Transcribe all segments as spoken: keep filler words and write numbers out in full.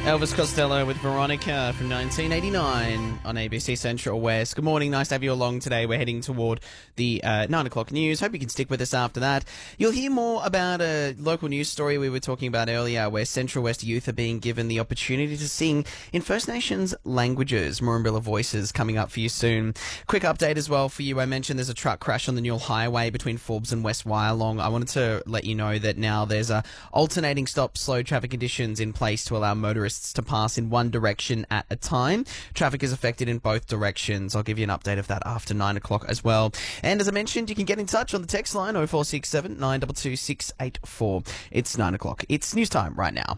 Elvis Costello with Veronica from nineteen eighty-nine on A B C Central West. Good morning, nice to have you along today. We're heading toward the uh, nine o'clock news. Hope you can stick with us after that. You'll hear more about a local news story we were talking about earlier where Central West youth are being given the opportunity to sing in First Nations languages. Murrumbilla Voices coming up for you soon. Quick update as well for you. I mentioned there's a truck crash on the Newell Highway between Forbes and West Wyalong. I wanted to let you know that now there's a alternating stop slow traffic conditions in place to allow motorists to pass in one direction at a time. Traffic is affected in both directions. I'll give you an update of that after nine o'clock as well. And as I mentioned, you can get in touch on the text line oh four six seven, nine two two, six eight four. It's nine o'clock. It's news time right now.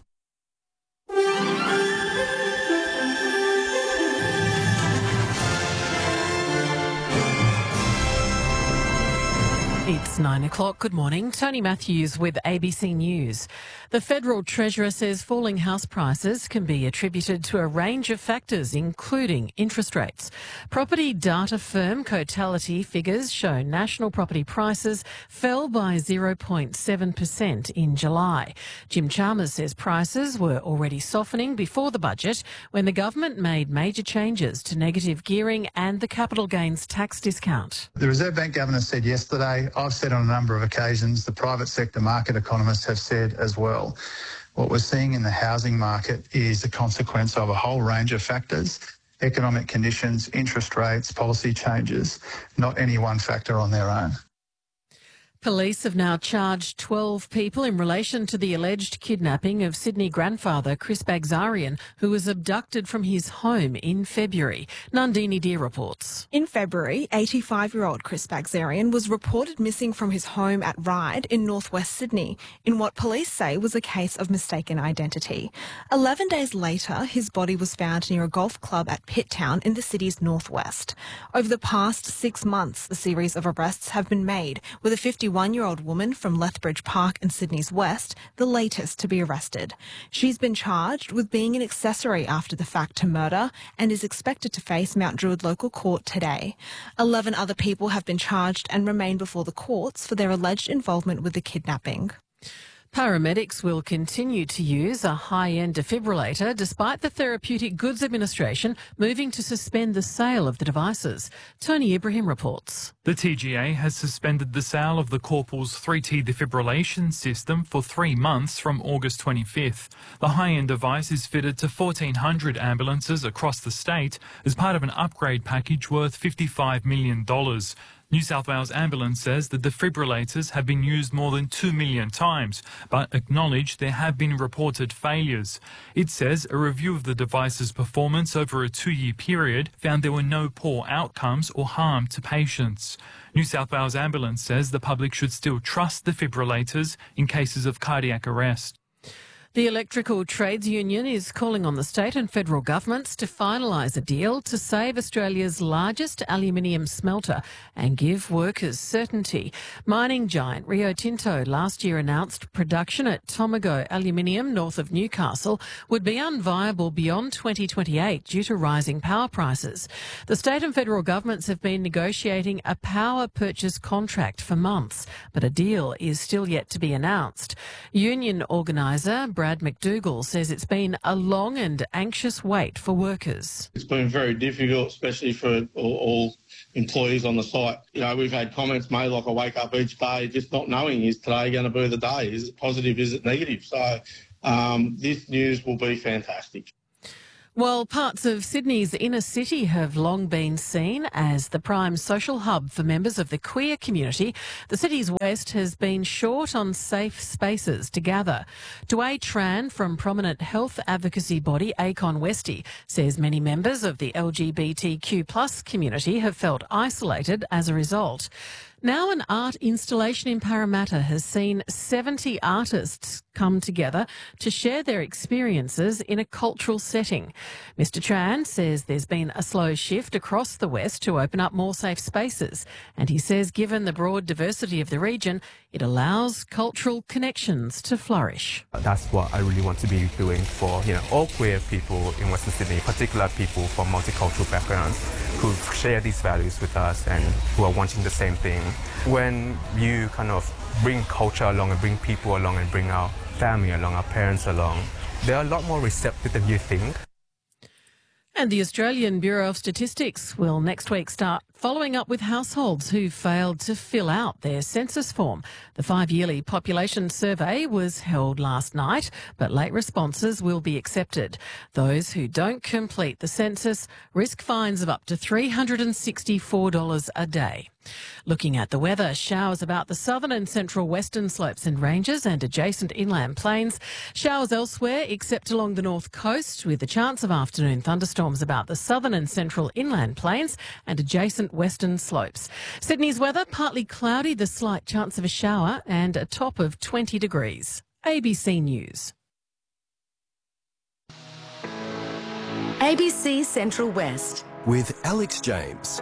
It's nine o'clock. Good morning. Tony Matthews with A B C News. The Federal Treasurer says falling house prices can be attributed to a range of factors, including interest rates. Property data firm Cotality figures show national property prices fell by zero point seven percent in July. Jim Chalmers says prices were already softening before the budget when the government made major changes to negative gearing and the capital gains tax discount. The Reserve Bank Governor said yesterday, I've said on a number of occasions, the private sector market economists have said as well. What we're seeing in the housing market is a consequence of a whole range of factors: economic conditions, interest rates, policy changes, not any one factor on their own. Police have now charged twelve people in relation to the alleged kidnapping of Sydney grandfather Chris Bagzarian, who was abducted from his home in February. Nandini Deer reports. In February, eighty-five-year-old Chris Bagzarian was reported missing from his home at Ryde in northwest Sydney in what police say was a case of mistaken identity. Eleven days later, his body was found near a golf club at Pitt Town in the city's northwest. Over the past six months, a series of arrests have been made, with a fifty-one-year-old woman from Lethbridge Park in Sydney's west the latest to be arrested. She's been charged with being an accessory after the fact to murder and is expected to face Mount Druitt local court today. Eleven other people have been charged and remain before the courts for their alleged involvement with the kidnapping. Paramedics will continue to use a high-end defibrillator despite the Therapeutic Goods Administration moving to suspend the sale of the devices. Tony Ibrahim reports. The T G A has suspended the sale of the Corpal's three T defibrillation system for three months from August twenty-fifth. The high-end device is fitted to fourteen hundred ambulances across the state as part of an upgrade package worth fifty-five million dollars. New South Wales Ambulance says the defibrillators have been used more than two million times, but acknowledge there have been reported failures. It says a review of the device's performance over a two-year period found there were no poor outcomes or harm to patients. New South Wales Ambulance says the public should still trust defibrillators in cases of cardiac arrest. The Electrical Trades Union is calling on the state and federal governments to finalise a deal to save Australia's largest aluminium smelter and give workers certainty. Mining giant Rio Tinto last year announced production at Tomago Aluminium north of Newcastle would be unviable beyond twenty twenty-eight due to rising power prices. The state and federal governments have been negotiating a power purchase contract for months, but a deal is still yet to be announced. Union organiser Brad McDougall says it's been a long and anxious wait for workers. It's been very difficult, especially for all, all employees on the site. You know, we've had comments made like I wake up each day just not knowing, is today going to be the day? Is it positive? Is it negative? So um, this news will be fantastic. While parts of Sydney's inner city have long been seen as the prime social hub for members of the queer community, the city's west has been short on safe spaces to gather. Dwayne Tran from prominent health advocacy body Acon Westie says many members of the L G B T Q plus community have felt isolated as a result. Now an art installation in Parramatta has seen seventy artists come together to share their experiences in a cultural setting. Mister Tran says there's been a slow shift across the West to open up more safe spaces, and he says given the broad diversity of the region, it allows cultural connections to flourish. That's what I really want to be doing for, you know, all queer people in Western Sydney, particular people from multicultural backgrounds who share these values with us and who are wanting the same thing. When you kind of bring culture along and bring people along and bring our family along, our parents along, they're a lot more receptive than you think. And the Australian Bureau of Statistics will next week start following up with households who failed to fill out their census form. The five-yearly population survey was held last night, but late responses will be accepted. Those who don't complete the census risk fines of up to three hundred sixty-four dollars a day. Looking at the weather, showers about the southern and central western slopes and ranges and adjacent inland plains. Showers elsewhere except along the north coast, with a chance of afternoon thunderstorms about the southern and central inland plains and adjacent western slopes. Sydney's weather, partly cloudy, the slight chance of a shower and a top of twenty degrees. A B C News. A B C Central West with Alex James.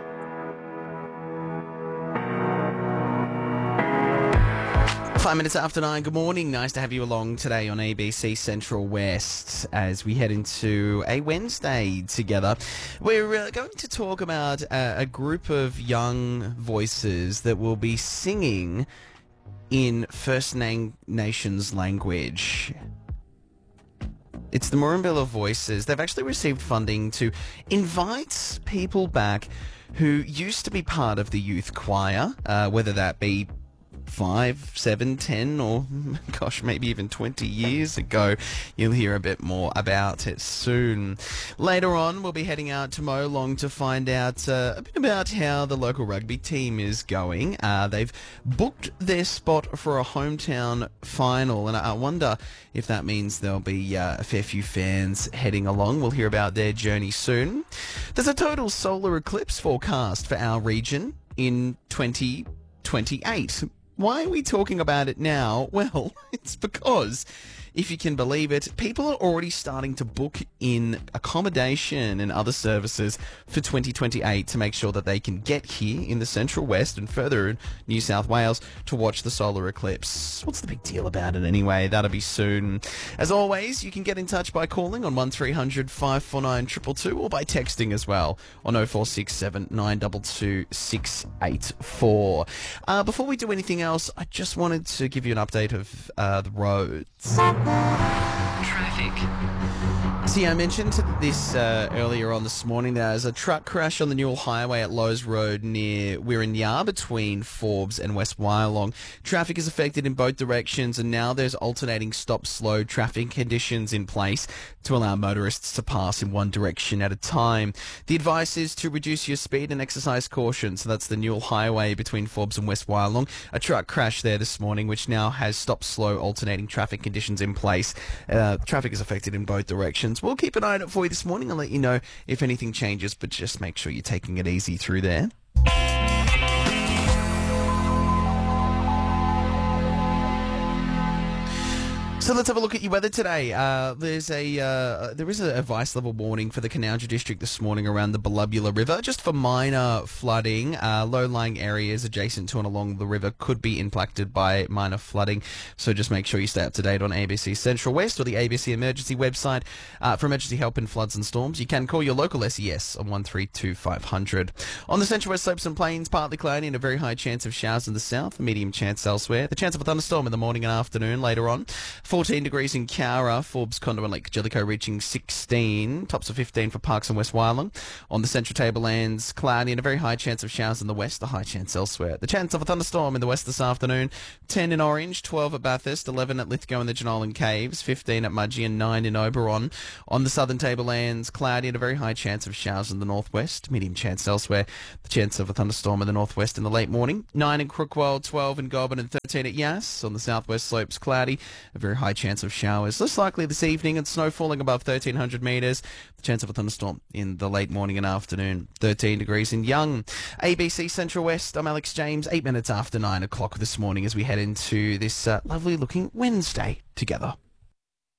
Five minutes after nine. Good morning. Nice to have you along today on A B C Central West as we head into a Wednesday together. We're uh, going to talk about uh, a group of young voices that will be singing in First Na- Nations language. It's the Murrumbilla Voices. They've actually received funding to invite people back who used to be part of the youth choir, uh, whether that be five, seven, ten, or gosh, maybe even twenty years ago. You'll hear a bit more about it soon. Later on, we'll be heading out to Molong to find out uh, a bit about how the local rugby team is going. Uh, they've booked their spot for a hometown final, and I wonder if that means there'll be uh, a fair few fans heading along. We'll hear about their journey soon. There's a total solar eclipse forecast for our region in twenty twenty-eight. Why are we talking about it now? Well, it's because, if you can believe it, people are already starting to book in accommodation and other services for twenty twenty-eight to make sure that they can get here in the Central West and further in New South Wales to watch the solar eclipse. What's the big deal about it anyway? That'll be soon. As always, you can get in touch by calling on one three hundred five four nine two two two or by texting as well on oh four six seven nine two two six eight four. Uh, before we do anything else, I just wanted to give you an update of uh, the roads. Traffic. See, I mentioned this uh, earlier on this morning. There's a truck crash on the Newell Highway at Lowe's Road near Wirranyar between Forbes and West Wyalong. Traffic is affected in both directions, and now there's alternating stop-slow traffic conditions in place to allow motorists to pass in one direction at a time. The advice is to reduce your speed and exercise caution. So that's the Newell Highway between Forbes and West Wyalong. A truck crashed there this morning, which now has stop-slow alternating traffic conditions in place. Uh, traffic is affected in both directions. We'll keep an eye on it for you this morning and let you know if anything changes, but just make sure you're taking it easy through there. So let's have a look at your weather today. Uh, there's a uh, there is a advice level warning for the Canowja district this morning around the Belubula River, just for minor flooding. Uh, low-lying areas adjacent to and along the river could be impacted by minor flooding. So just make sure you stay up to date on A B C Central West or the A B C Emergency website uh, for emergency help in floods and storms. You can call your local S E S on one three two five hundred. On the Central West slopes and plains, partly cloudy and a very high chance of showers in the south, medium chance elsewhere. The chance of a thunderstorm in the morning and afternoon later on. fourteen degrees in Cowra, Forbes, Condor and Lake Jellicoe reaching sixteen, tops of fifteen for Parks and West Wyalong. On the Central Tablelands, cloudy and a very high chance of showers in the west, a high chance elsewhere. The chance of a thunderstorm in the west this afternoon, ten in Orange, twelve at Bathurst, eleven at Lithgow and the Jenolan Caves, fifteen at Mudgee and nine in Oberon. On the Southern Tablelands, cloudy and a very high chance of showers in the northwest, medium chance elsewhere. The chance of a thunderstorm in the northwest in the late morning, nine in Crookwell, twelve in Goulburn and thirteen at Yass. On the southwest slopes, cloudy, a very high chance of showers. Less likely this evening and snow falling above thirteen hundred metres. The chance of a thunderstorm in the late morning and afternoon. thirteen degrees in Young. A B C Central West, I'm Alex James, eight minutes after nine o'clock this morning as we head into this uh, lovely looking Wednesday together.